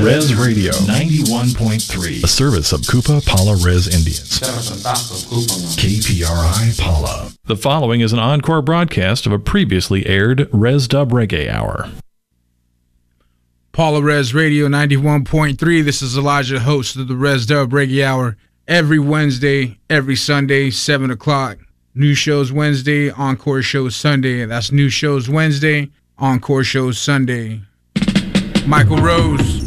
Res Radio 91.3, a service of Kupa Pala Res Indians. KPRI Pala. The following is an encore broadcast of a previously aired Res Dub Reggae Hour. Pala Res Radio 91.3. This is Elijah, host of the Res Dub Reggae Hour. Every Wednesday, every Sunday, 7 o'clock. New shows Wednesday, encore shows Sunday. That's new shows Wednesday, encore shows Sunday. Michael Rose.